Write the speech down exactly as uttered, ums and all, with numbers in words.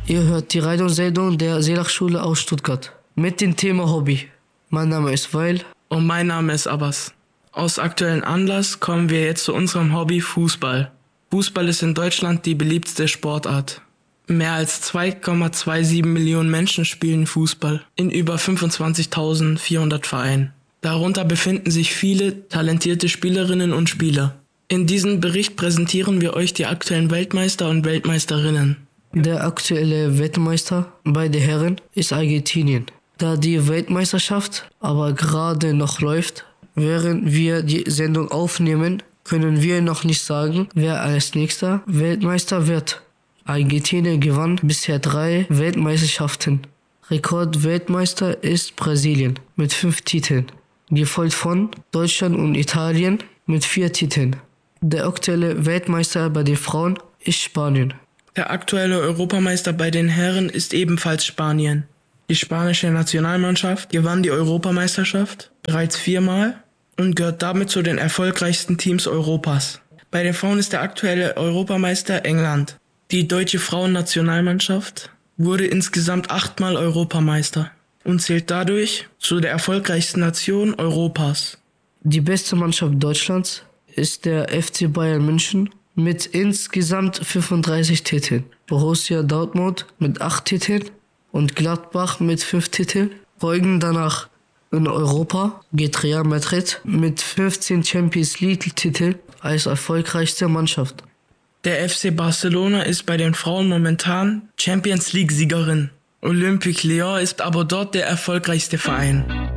Ihr hört die Radiosendung der Seelachschule aus Stuttgart mit dem Thema Hobby. Mein Name ist Weil. Und mein Name ist Abbas. Aus aktuellem Anlass kommen wir jetzt zu unserem Hobby Fußball. Fußball ist in Deutschland die beliebteste Sportart. Mehr als zwei Komma siebenundzwanzig Millionen Menschen spielen Fußball in über fünfundzwanzigtausendvierhundert Vereinen. Darunter befinden sich viele talentierte Spielerinnen und Spieler. In diesem Bericht präsentieren wir euch die aktuellen Weltmeister und Weltmeisterinnen. Der aktuelle Weltmeister bei den Herren ist Argentinien. Da die Weltmeisterschaft aber gerade noch läuft, während wir die Sendung aufnehmen, können wir noch nicht sagen, wer als nächster Weltmeister wird. Argentinien gewann bisher drei Weltmeisterschaften. Rekordweltmeister ist Brasilien mit fünf Titeln, gefolgt von Deutschland und Italien mit vier Titeln. Der aktuelle Weltmeister bei den Frauen ist Spanien. Der aktuelle Europameister bei den Herren ist ebenfalls Spanien. Die spanische Nationalmannschaft gewann die Europameisterschaft bereits viermal und gehört damit zu den erfolgreichsten Teams Europas. Bei den Frauen ist der aktuelle Europameister England. Die deutsche Frauennationalmannschaft wurde insgesamt achtmal Europameister und zählt dadurch zu der erfolgreichsten Nation Europas. Die beste Mannschaft Deutschlands ist der F C Bayern München mit insgesamt fünfunddreißig Titeln. Borussia Dortmund mit acht Titeln und Gladbach mit fünf Titeln. Folgen danach in Europa geht Real Madrid mit fünfzehn Champions League Titeln als erfolgreichste Mannschaft. Der F C Barcelona ist bei den Frauen momentan Champions League Siegerin. Olympique Lyon ist aber dort der erfolgreichste Verein.